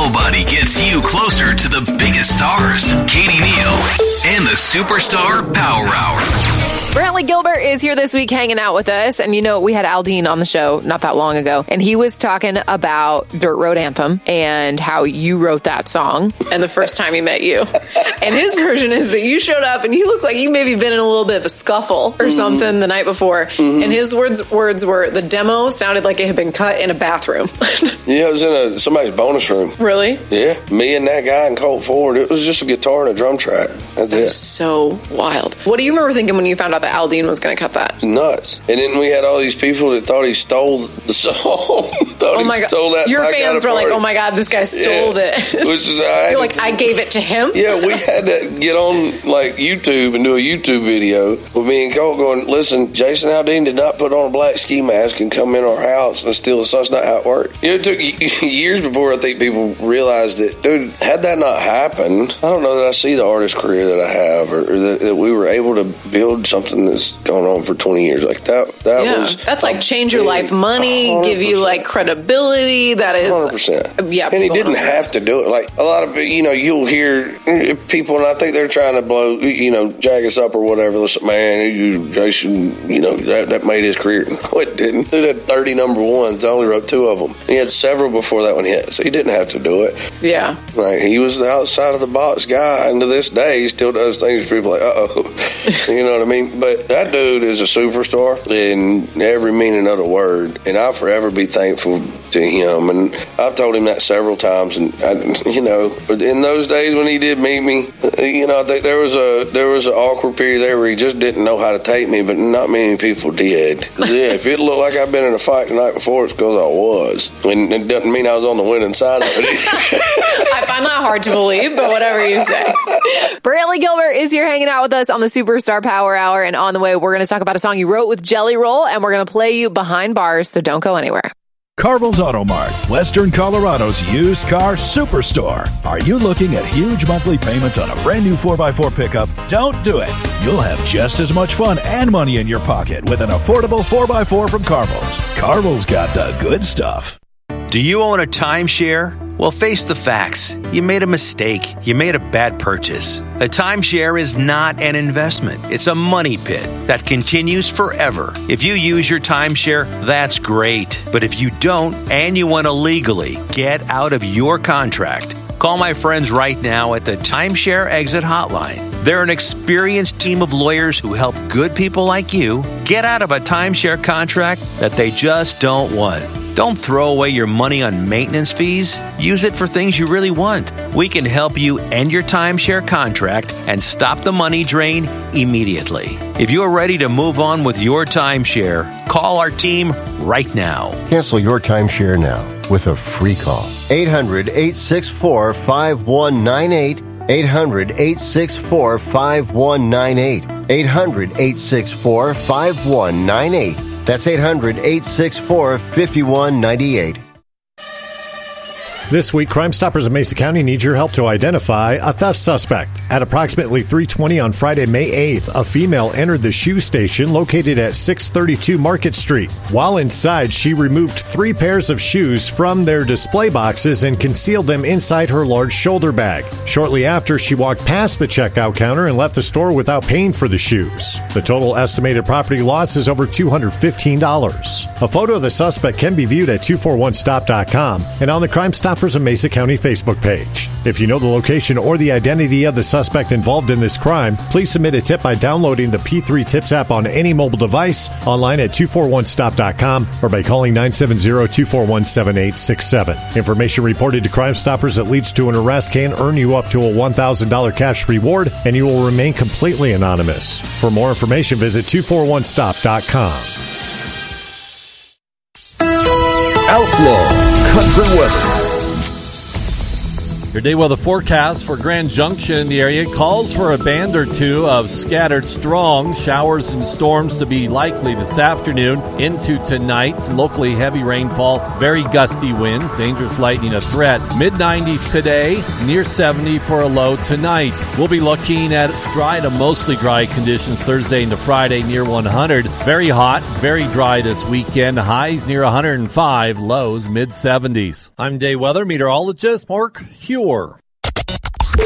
Nobody gets you closer to the biggest stars. Katie Neal and the Superstar Power Hour. Brantley Gilbert is here this week hanging out with us. And we had Aldine on the show not that long ago. And he was talking about Dirt Road Anthem and how you wrote that song and the first time he met you. And his version is that you showed up and you looked like you maybe been in a little bit of a scuffle or something the night before. And his words were, the demo sounded like it had been cut in a bathroom. Yeah, it was in somebody's bonus room. Really? Yeah. Me and that guy and Colt Ford. It was just a guitar and a drum track. That's it. So wild. What do you remember thinking when you found out that Aldine was going to cut that? Nuts. And then we had all these people that thought he stole the song. Oh my God. Stole that. Your fans were like, oh my God, this guy stole this. You're like, I gave it to him? Yeah, we had to get on YouTube and do a YouTube video with me and Colt going, listen, Jason Aldean did not put on a black ski mask and come in our house and steal the song. That's not how it worked. It took years before I think people realized that, dude, had that not happened, I don't know that I see the artist career that I have or that we were able to build something that's gone on for 20 years. Like that was... That's like change your life money, 100%. Give you credibility. That is... 100%. Yeah. And he didn't have to do it. Like a lot of, you'll hear people, and I think they're trying to blow, jag us up or whatever. Listen, man, Jason, that made his career. No, it didn't. He had 30 number ones. I only wrote 2 of them. He had several before that one hit, so he didn't have to do it. Yeah. He was the outside of the box guy, and to this day, he still does things people like, you know what I mean? But that dude is a superstar in every meaning of the word, and I'll forever be thankful to him. And I've told him that several times, and in those days when he did meet me, I think there was an awkward period there where he just didn't know how to take me, but not many people did. Yeah, if it looked like I'd been in a fight the night before, it's because I was, and it doesn't mean I was on the winning side of it either. I find that hard to believe, but whatever you say. Brantley Gilbert is here hanging out with us on the Superstar Power Hour, and on the way, we're going to talk about a song you wrote with Jelly Roll, and we're going to play you Behind Bars, so don't go anywhere. Carvel's Auto Mart, Western Colorado's used car superstore. Are you looking at huge monthly payments on a brand new 4x4 pickup? Don't do it. You'll have just as much fun and money in your pocket with an affordable 4x4 from Carvel's. Carvel's got the good stuff. Do you own a timeshare? Well, face the facts. You made a mistake. You made a bad purchase. A timeshare is not an investment. It's a money pit that continues forever. If you use your timeshare, that's great. But if you don't, and you want to legally get out of your contract, call my friends right now at the Timeshare Exit Hotline. They're an experienced team of lawyers who help good people like you get out of a timeshare contract that they just don't want. Don't throw away your money on maintenance fees. Use it for things you really want. We can help you end your timeshare contract and stop the money drain immediately. If you're ready to move on with your timeshare, call our team right now. Cancel your timeshare now with a free call. 800-864-5198. 800-864-5198. 800-864-5198. That's 800-864-5198. This week, Crime Stoppers of Mesa County need your help to identify a theft suspect. At approximately 3:20 on Friday, May 8th, a female entered the shoe station located at 632 Market Street. While inside, she removed 3 pairs of shoes from their display boxes and concealed them inside her large shoulder bag. Shortly after, she walked past the checkout counter and left the store without paying for the shoes. The total estimated property loss is over $215. A photo of the suspect can be viewed at 241stop.com and on the Crime Stoppers of Mesa County Facebook page. If you know the location or the identity of the suspect involved in this crime, please submit a tip by downloading the P3 Tips app on any mobile device, online at 241stop.com, or by calling 970-241-7867. Information reported to Crime Stoppers that leads to an arrest can earn you up to a $1,000 cash reward, and you will remain completely anonymous. For more information, visit 241stop.com. Outlaw Country Western. Your day weather forecast for Grand Junction in the area calls for a band or two of scattered strong showers and storms to be likely this afternoon into tonight. Locally heavy rainfall, very gusty winds, dangerous lightning a threat. Mid-90s today, near 70 for a low tonight. We'll be looking at dry to mostly dry conditions Thursday into Friday near 100. Very hot, very dry this weekend. Highs near 105, lows mid-70s. I'm day weather meteorologist Mark Huer. The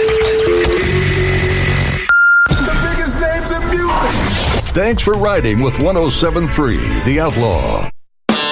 biggest names in music. Thanks for riding with 107.3 The Outlaw.